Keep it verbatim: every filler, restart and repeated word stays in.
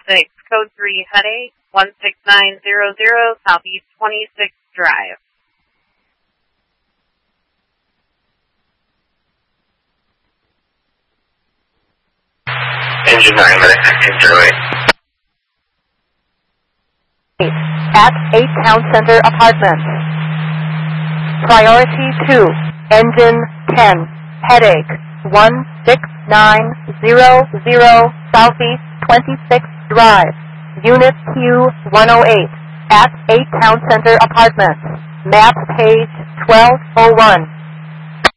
six, code three, headache, one six nine zero zero, Southeast twenty-sixth Drive. Engine nine, minute fifteen zero eight. At eight Town Center Apartments. Priority two, engine ten, headache, one six nine zero zero, Southeast twenty-sixth Drive, Unit Q one oh eight, at eight Town Center Apartments, map page twelve oh one.